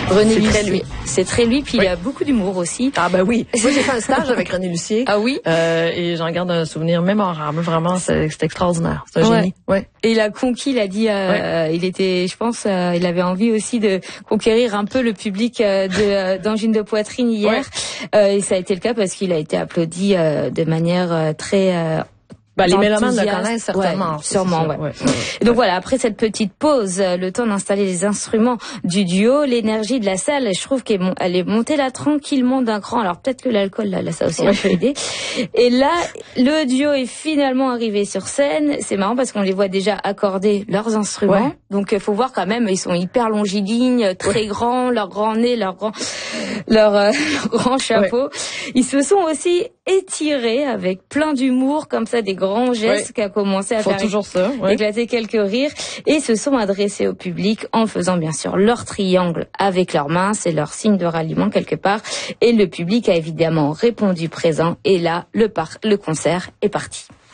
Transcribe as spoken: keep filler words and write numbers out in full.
René C'est Lucier. très lui. C'est très lui, puis Oui. il a beaucoup d'humour aussi. Ah ben oui. Moi, j'ai fait un stage avec René Lucier. Ah oui? Euh, et j'en garde un souvenir mémorable. Vraiment, c'est, c'est extraordinaire. C'est un Ouais. génie. Ouais. Et il a conquis, il a dit, euh, Ouais. il était, je pense, euh, il avait envie aussi de conquérir un peu le public euh, de euh, d'angine de poitrine hier. Ouais. Euh, et ça a été le cas parce qu'il a été applaudi euh, de manière euh, très euh, Ben, les mélomanes le enthousiaste. connaissent certainement. Ouais, c'est sûrement, sûr. ouais. Ouais, ouais. Et donc voilà, après cette petite pause, euh, le temps d'installer les instruments du duo, l'énergie de la salle, je trouve qu'elle elle est montée là tranquillement d'un cran. Alors peut-être que l'alcool, là, là ça a aussi un peu aidé. Et là, le duo est finalement arrivé sur scène. C'est marrant parce qu'on les voit déjà accorder leurs instruments. Ouais. Donc il faut voir quand même, ils sont hyper longilignes, très Ouais. grands, leur grand nez, leur grand, leur, euh, leur grand chapeau. Ouais. Ils se sont aussi étirés avec plein d'humour, comme ça, des grands gestes, ouais. qui a commencé à Faut faire toujours ça, ouais. éclater quelques rires, et se sont adressés au public en faisant bien sûr leur triangle avec leurs mains, c'est leur signe de ralliement quelque part, et le public a évidemment répondu présent, et là, le, par- le concert est parti.